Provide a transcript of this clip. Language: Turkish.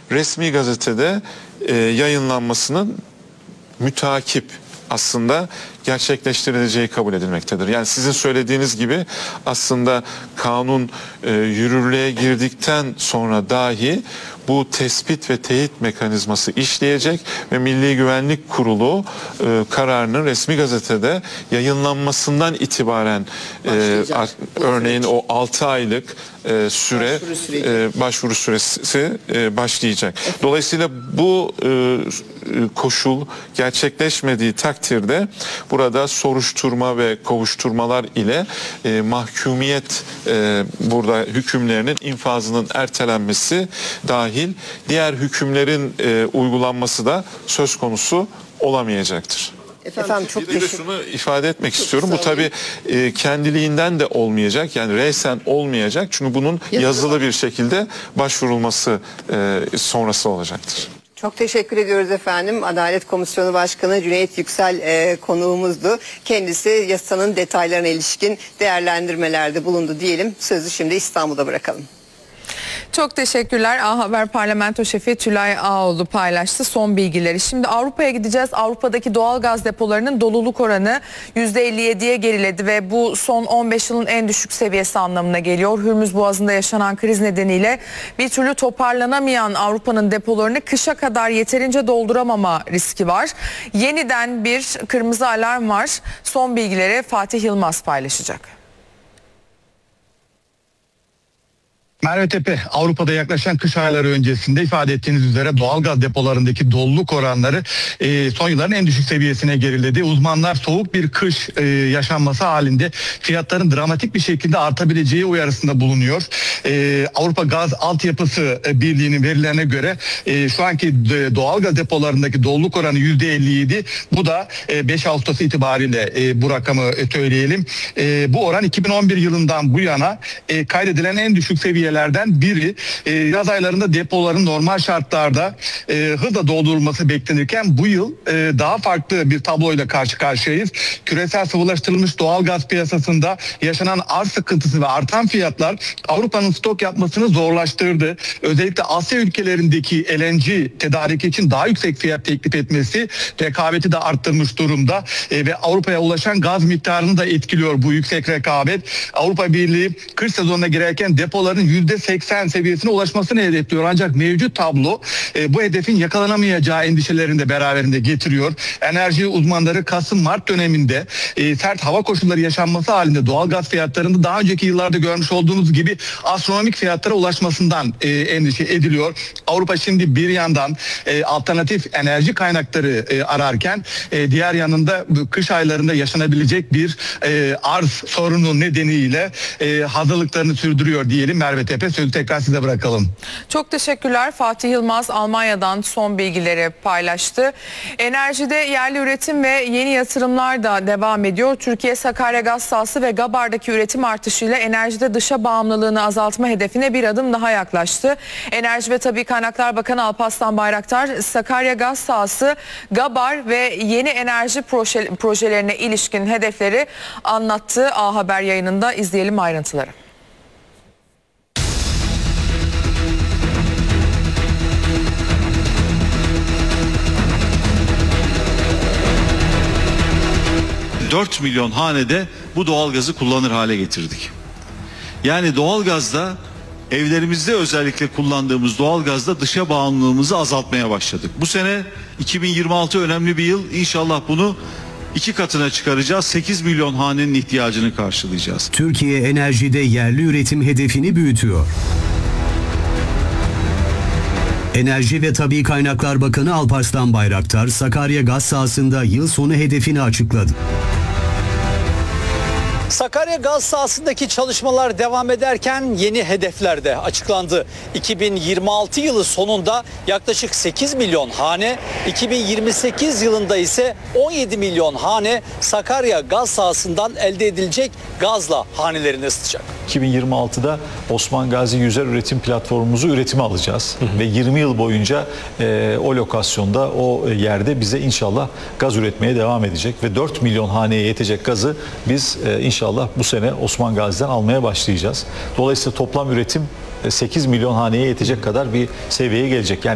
resmi gazetede yayınlanmasının mütakip aslında gerçekleştirileceği kabul edilmektedir. Yani sizin söylediğiniz gibi aslında kanun yürürlüğe girdikten sonra dahi bu tespit ve teyit mekanizması işleyecek ve Milli Güvenlik Kurulu kararının resmi gazetede yayınlanmasından itibaren örneğin o 6 aylık başvuru süresi başlayacak. Dolayısıyla bu koşul gerçekleşmediği takdirde burada soruşturma ve kovuşturmalar ile mahkumiyet burada hükümlerinin infazının ertelenmesi dahil diğer hükümlerin uygulanması da söz konusu olamayacaktır. Efendim çok Bir de şunu ifade etmek istiyorum. Bu tabii kendiliğinden de olmayacak. Yani resen olmayacak. Çünkü bunun yazılı bir şekilde başvurulması sonrası olacaktır. Çok teşekkür ediyoruz efendim. Adalet Komisyonu Başkanı Cüneyt Yüksel konuğumuzdu. Kendisi yasanın detaylarına ilişkin değerlendirmelerde bulundu diyelim. Sözü şimdi İstanbul'da bırakalım. Çok teşekkürler. A Haber Parlamento Şefi Tülay Ağoğlu paylaştı son bilgileri. Şimdi Avrupa'ya gideceğiz. Avrupa'daki doğal gaz depolarının doluluk oranı %57'ye geriledi ve bu son 15 yılın en düşük seviyesi anlamına geliyor. Hürmüz Boğazı'nda yaşanan kriz nedeniyle bir türlü toparlanamayan Avrupa'nın depolarını kışa kadar yeterince dolduramama riski var. Yeniden bir kırmızı alarm var. Son bilgileri Fatih Yılmaz paylaşacak. Merve Tepe, Avrupa'da yaklaşan kış ayları öncesinde ifade ettiğiniz üzere doğalgaz depolarındaki doluluk oranları son yılların en düşük seviyesine geriledi. Uzmanlar soğuk bir kış yaşanması halinde fiyatların dramatik bir şekilde artabileceği uyarısında bulunuyor. Avrupa Gaz Altyapısı Birliği'nin verilerine göre şu anki doğalgaz depolarındaki doluluk oranı %57. Bu da 5 Ağustos itibariyle bu rakamı söyleyelim. Bu oran 2011 yılından bu yana kaydedilen en düşük seviyelerden biri. Yaz aylarında depoların normal şartlarda hızla doldurulması beklenirken bu yıl daha farklı bir tabloyla karşı karşıyayız. Küresel sıvılaştırılmış doğal gaz piyasasında yaşanan arz sıkıntısı ve artan fiyatlar Avrupa'nın stok yapmasını zorlaştırdı. Özellikle Asya ülkelerindeki LNG tedariki için daha yüksek fiyat teklif etmesi rekabeti de arttırmış durumda ve Avrupa'ya ulaşan gaz miktarını da etkiliyor bu yüksek rekabet. Avrupa Birliği kış sezonuna girerken depoların %80 seviyesine ulaşmasını hedefliyor. Ancak mevcut tablo bu hedefin yakalanamayacağı endişelerini de beraberinde getiriyor. Enerji uzmanları Kasım-Mart döneminde sert hava koşulları yaşanması halinde doğal gaz fiyatlarında daha önceki yıllarda görmüş olduğumuz gibi astronomik fiyatlara ulaşmasından endişe ediliyor. Avrupa şimdi bir yandan alternatif enerji kaynakları ararken diğer yanında kış aylarında yaşanabilecek bir arz sorunu nedeniyle hazırlıklarını sürdürüyor diyelim. Merve Tepe, sözü tekrar size bırakalım. Çok teşekkürler. Fatih Yılmaz Almanya'dan son bilgileri paylaştı. Enerjide yerli üretim ve yeni yatırımlar da devam ediyor. Türkiye Sakarya Gaz Sahası ve Gabar'daki üretim artışıyla enerjide dışa bağımlılığını azaltma hedefine bir adım daha yaklaştı. Enerji ve Tabii Kaynaklar Bakanı Alparslan Bayraktar, Sakarya Gaz Sahası, Gabar ve yeni enerji projelerine ilişkin hedefleri anlattı. A Haber yayınında izleyelim ayrıntıları. ...4 milyon hanede bu doğalgazı kullanır hale getirdik. Yani doğalgazda evlerimizde özellikle kullandığımız doğalgazda dışa bağımlılığımızı azaltmaya başladık. Bu sene 2026 önemli bir yıl. İnşallah bunu 2 katına çıkaracağız. 8 milyon hanenin ihtiyacını karşılayacağız. Türkiye enerjide yerli üretim hedefini büyütüyor. Enerji ve Tabii Kaynaklar Bakanı Alparslan Bayraktar, Sakarya Gaz Sahası'nda yıl sonu hedefini açıkladı. Sakarya Gaz Sahası'ndaki çalışmalar devam ederken yeni hedefler de açıklandı. 2026 yılı sonunda yaklaşık 8 milyon hane, 2028 yılında ise 17 milyon hane Sakarya Gaz Sahası'ndan elde edilecek gazla hanelerini ısıtacak. 2026'da Osman Gazi Yüzer Üretim Platformumuzu üretime alacağız. Ve 20 yıl boyunca o lokasyonda, o yerde bize inşallah gaz üretmeye devam edecek. Ve 4 milyon haneye yetecek gazı biz inşallah bu sene Osman Gazi'den almaya başlayacağız. Dolayısıyla toplam üretim 8 milyon haneye yetecek kadar bir seviyeye gelecek. Yani